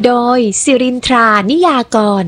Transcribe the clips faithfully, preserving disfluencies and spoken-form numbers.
โดยสิรินทรานิยากร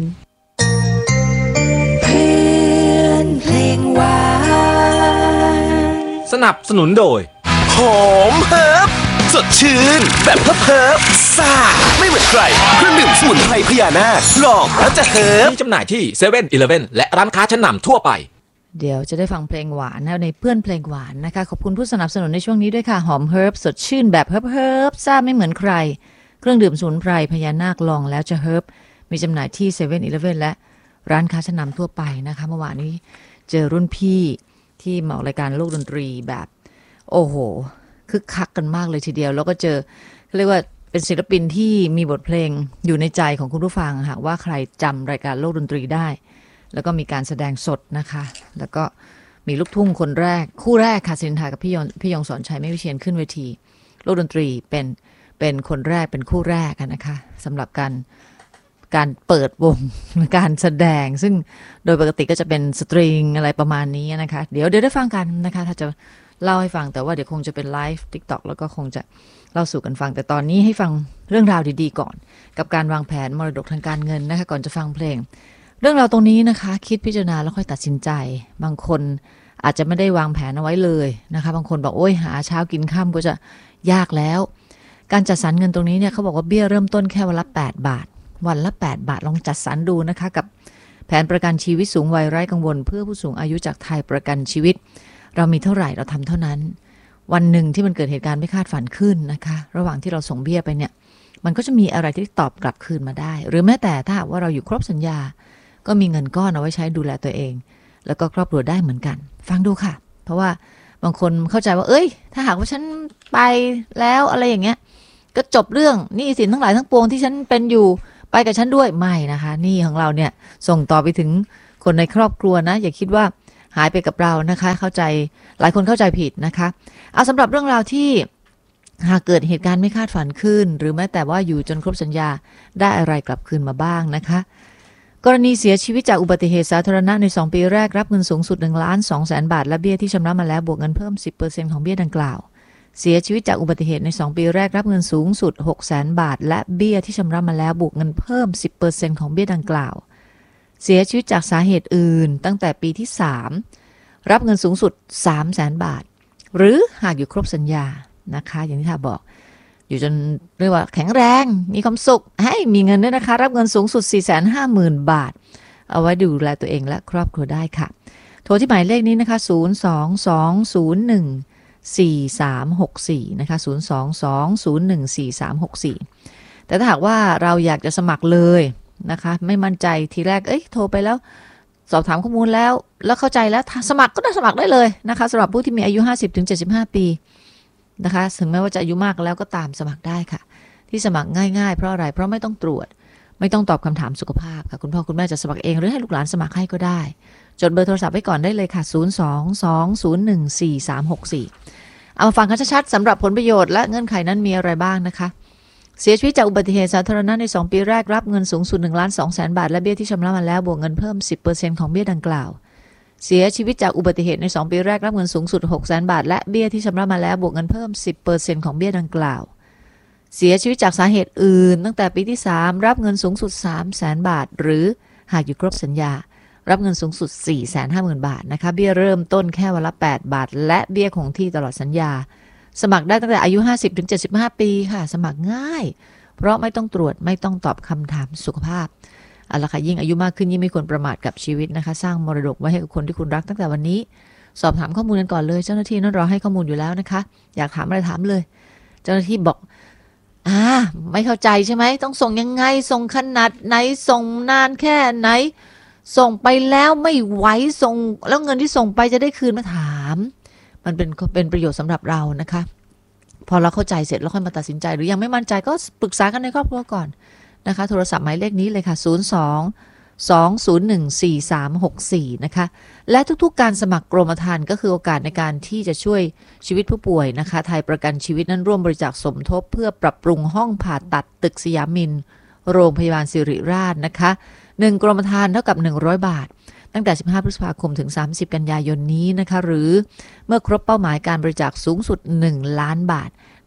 เพื่อนเพลงหวานสนับสนุนโดยหอมเฮิร์บสดชื่นแบบเฮิร์บเฮิร์บซ่าไม่เหมือนใครเครื่องดื่มสมุนไพรพญานาคลองแล้วจะเฮิร์บมีจำหน่ายที่เซเว่นอีเลฟเว่นและร้านค้าชั้นนำทั่วไปเดี๋ยวจะได้ฟังเพลงหวานนะในเพื่อนเพลงหวานนะคะขอบคุณผู้สนับสนุนในช่วงนี้ด้วยค่ะหอมเฮิร์บสดชื่นแบบเฮิร์บเฮิร์บซ่าไม่เหมือนใครเครื่องดื่มสมุนไพรพญานาคลองแล้วจะเฮิร์บมีจำหน่ายที่เซเว่นอีเลฟเว่นและร้านค้าชั้นนำทั่วไปนะคะเมื่อวานนี้เจอรุ่นพี่ที่มาออกรายการโลกดนตรีแบบโอ้โหคึกคักกันมากเลยทีเดียวแล้วก็เจอเรียกว่าเป็นศิลปินที่มีบทเพลงอยู่ในใจของคุณผู้ฟังหากว่าใครจำรายการโลกดนตรีได้แล้วก็มีการแสดงสดนะคะแล้วก็มีลูกทุ่งคนแรกคู่แรกค่ะสิรินทรากับพี่ยงพี่ยงสอนชัยไม่วิเชียรขึ้นเวทีโลกดนตรีเป็นเป็นคนแรกเป็นคู่แรกกันนะคะสำหรับการการเปิดวงการแสดงซึ่งโดยปกติก็จะเป็นสตริงอะไรประมาณนี้นะคะเดี๋ยวเดี๋ยวได้ฟังกันนะคะถ้าจะเล่าให้ฟังแต่ว่าเดี๋ยวคงจะเป็นไลฟ์ TikTok แล้วก็คงจะเล่าสู่กันฟังแต่ตอนนี้ให้ฟังเรื่องราวดีๆก่อนกับการวางแผนมรดกทางการเงินนะคะก่อนจะฟังเพลงเรื่องราวตรงนี้นะคะคิดพิจารณาแล้วค่อยตัดสินใจบางคนอาจจะไม่ได้วางแผนเอาไว้เลยนะคะบางคนบอกโอ้ยหาเช้ากินค่ำก็จะยากแล้วการจัดสรรเงินตรงนี้เนี่ยเขาบอกว่าเบี้ยเริ่มต้นแค่วันละแปดบาทวันละแปดบาทลองจัดสรรดูนะคะกับแผนประกันชีวิตสูงวัยไร้กังวลเพื่อผู้สูงอายุจากไทยประกันชีวิตเรามีเท่าไหร่เราทำเท่านั้นวันหนึ่งที่มันเกิดเหตุการณ์ไม่คาดฝันขึ้นนะคะระหว่างที่เราส่งเบี้ยไปเนี่ยมันก็จะมีอะไรที่ตอบกลับคืนมาได้หรือแม้แต่ถ้าว่าเราอยู่ครบสัญญาก็มีเงินก้อนเอาไว้ใช้ดูแลตัวเองแล้วก็ครอบครัวได้เหมือนกันฟังดูค่ะเพราะว่าบางคนเข้าใจว่าเอ้ยถ้าหากว่าฉันไปแล้วอะไรอย่างเงี้ยก็จบเรื่องหนี้สินทั้งหลายทั้งปวงที่ฉันเป็นอยู่ไปกับฉันด้วยไม่นะคะหนี้ของเราเนี่ยส่งต่อไปถึงคนในครอบครัวนะอย่าคิดว่าหายไปกับเรานะคะเข้าใจหลายคนเข้าใจผิดนะคะเอาสำหรับเรื่องราวที่หากเกิดเหตุการณ์ไม่คาดฝันขึ้นหรือแม้แต่ว่าอยู่จนครบสัญญาได้อะไรกลับคืนมาบ้างนะคะกรณีเสียชีวิตจากอุบัติเหตุสาธารณะในสองปีแรกรับเงินสูงสุดหนึ่งล้านสองแสนบาทและเบี้ยที่ชำระมาแล้วบวกเงินเพิ่ม สิบเปอร์เซ็นต์ ของเบี้ยดังกล่าวเสียชีวิตจากอุบัติเหตุในสองปีแรกรับเงินสูงสุด หกแสนบาทและเบี้ยที่ชำระมาแล้วบวกเงินเพิ่ม สิบเปอร์เซ็นต์ ของเบี้ยดังกล่าวเสียชีวิตจากสาเหตุอื่นตั้งแต่ปีที่สามรับเงินสูงสุด สามแสนบาทหรือหากอยู่ครบสัญญานะคะอย่างที่ท่าบอกอยู่จนเรียกว่าแข็งแรงมีความสุขให้มีเงินด้วยนะคะรับเงินสูงสุด สี่แสนห้าหมื่น บาทเอาไว้ดูแลตัวเองและครอบครัวได้ค่ะโทรที่หมายเลขนี้นะคะศูนย์ สอง สอง ศูนย์ หนึ่ง สี่ สาม หก สี่นะคะศูนย์ สอง สอง ศูนย์ หนึ่ง สี่ สาม หก สี่แต่ถ้าหากว่าเราอยากจะสมัครเลยนะคะไม่มั่นใจทีแรกเอ้ยโทรไปแล้วสอบถามข้อมูลแล้วแล้วเข้าใจแล้วสมัครก็ได้สมัครได้เลยนะคะสำหรับผู้ที่มีอายุ ห้าสิบถึงเจ็ดสิบห้า ปีนะคะถึงแม้ว่าจะอายุมากแล้วก็ตามสมัครได้ค่ะที่สมัครง่ายๆเพราะอะไรเพราะไม่ต้องตรวจไม่ต้องตอบคำถามสุขภาพค่ะคุณพ่อคุณแม่จะสมัครเองหรือให้ลูกหลานสมัครให้ก็ได้จดเบอร์โทรศัพท์ไว้ก่อนได้เลยค่ะศูนย์ สอง สอง ศูนย์ หนึ่ง สี่ สาม หก สี่เอามาฟังกันชัดๆสำหรับผลประโยชน์และเงื่อนไขนั้นมีอะไรบ้างนะคะเสียชีวิตจากอุบัติเหตุสาธารณะในสองปีแรกรับเงินสูงสุด หนึ่งล้านสองแสนบาทและเบี้ยที่ชำระมาแล้วบวกเงินเพิ่ม สิบเปอร์เซ็นต์ ของเบี้ยดังกล่าวเสียชีวิตจากอุบัติเหตุในสองปีแรกรับเงินสูงสุด หกแสนบาทและเบี้ยที่ชำระมาแล้วบวกเงินเพิ่ม สิบเปอร์เซ็นต์ ของเบี้ยดังกล่าวเสียชีวิตจากสาเหตุอื่นตั้งแต่ปีที่สามรับเงินสูงสุด สามแสนบาทหรือหากอยู่ครบสัญญารับเงินสูงสุด สี่แสนห้าหมื่น บาทนะคะเบี้ยเริ่มต้นแค่วันละแปดบาทและเบี้ยคงที่ตลอดสัญญาสมัครได้ตั้งแต่อายุ ห้าสิบถึงเจ็ดสิบห้า ปีค่ะสมัครง่ายเพราะไม่ต้องตรวจไม่ต้องตอบคำถามสุขภาพเอาล่ะค่ะยิ่งอายุมากขึ้นยิ่งไม่ควรประมาทกับชีวิตนะคะสร้างมรดกไว้ให้กับคนที่คุณรักตั้งแต่วันนี้สอบถามข้อมูลกันก่อนเลยเจ้าหน้าที่นั่นรอให้ข้อมูลอยู่แล้วนะคะอยากถามอะไรถามเลยเจ้าหน้าที่บอกอ่าไม่เข้าใจใช่ไหมต้องส่งยังไงส่งขนาดไหนส่งนานแค่ไหนส่งไปแล้วไม่ไหวส่งแล้วเงินที่ส่งไปจะได้คืนมาถามมันเป็นเป็นประโยชน์สำหรับเรานะคะพอเราเข้าใจเสร็จแล้วค่อยมาตัดสินใจหรือยังไม่มั่นใจก็ปรึกษากันในครอบครัวก่อนนะคะโทรศัพท์หมายเลขนี้เลยค่ะศูนย์ สอง สอง ศูนย์ หนึ่ง สี่ สาม หก สี่นะคะและทุกๆการสมัครกรมธรรม์ก็คือโอกาสในการที่จะช่วยชีวิตผู้ป่วยนะคะไทยประกันชีวิตนั้นร่วมบริจาคสมทบเพื่อปรับปรุงห้องผ่าตัดตึกสยามมินโรงพยาบาลสิริราชนะคะหนึ่งกรมธรรม์เท่ากับหนึ่งร้อยบาทตั้งแต่สิบห้าพฤษภาคมถึงสามสิบกันยายนนี้นะคะหรือเมื่อครบเป้าหมายการบริจาคสูงสุดหนึ่งล้านบาท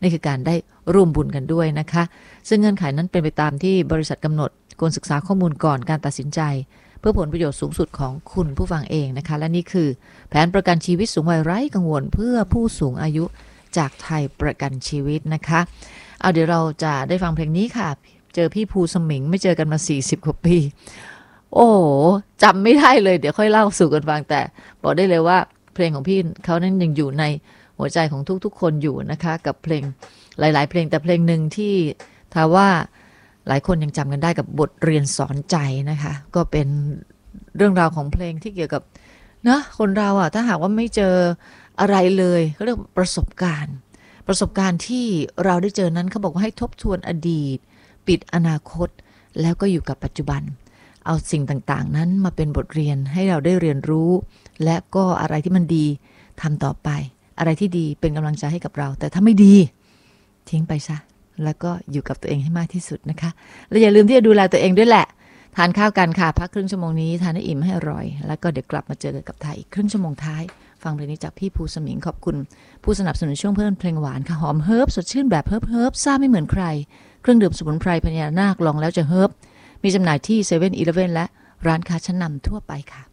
นี่คือการได้ร่วมบุญกันด้วยนะคะซึ่งเงื่อนไขนั้นเป็นไปตามที่บริษัทกำหนดควรศึกษาข้อมูลก่อนการตัดสินใจเพื่อผลประโยชน์สูงสุดของคุณผู้ฟังเองนะคะและนี่คือแผนประกันชีวิตสูงวัยไร้กังวลเพื่อผู้สูงอายุจากไทยประกันชีวิตนะคะเอาเดี๋ยวเราจะได้ฟังเพลงนี้ค่ะเจอพี่ภูสมิงไม่เจอกันมาสี่สิบกว่าปีโอ้จำไม่ได้เลยเดี๋ยวค่อยเล่าสู่กันฟังแต่บอกได้เลยว่าเพลงของพี่เขานั้นยังอยู่ในหัวใจของทุกๆคนอยู่นะคะกับเพลงหลายๆเพลงแต่เพลงหนึ่งที่ถ้าว่าหลายคนยังจำกันได้กับบทเรียนสอนใจนะคะก็เป็นเรื่องราวของเพลงที่เกี่ยวกับนะคนเราอ่ะถ้าหากว่าไม่เจออะไรเลยเขาเรียกประสบการณ์ประสบการณ์ที่เราได้เจอนั้นเขาบอกว่าให้ทบทวนอดีตปิดอนาคตแล้วก็อยู่กับปัจจุบันเอาสิ่งต่างๆนั้นมาเป็นบทเรียนให้เราได้เรียนรู้และก็อะไรที่มันดีทำต่อไปอะไรที่ดีเป็นกำลังใจให้กับเราแต่ถ้าไม่ดีทิ้งไปซะแล้วก็อยู่กับตัวเองให้มากที่สุดนะคะและอย่าลืมที่จะดูแลตัวเองด้วยแหละทานข้าวกันค่ะพักครึ่งชั่วโมงนี้ทานให้อิ่มให้อร่อยแล้วก็เดี๋ยวกลับมาเจอกันกับไทยอีกครึ่งชั่วโมงท้ายฟังเพลงนี้จากพี่ภูสมิงขอบคุณผู้สนับสนุนช่วงเพื่อนเพลงหวานค่ะหอมเฮิร์บสดชื่นแบบเฮิร์บเฮิร์บซ่าไม่เหมือนใครเครื่องดื่มสมุนไพรพญานาคลองแล้วจะเฮิร์บมีจำหน่ายที่เซเว่นอีเลฟเว่นและร้านค้าชั้นนำทั่วไปค่ะ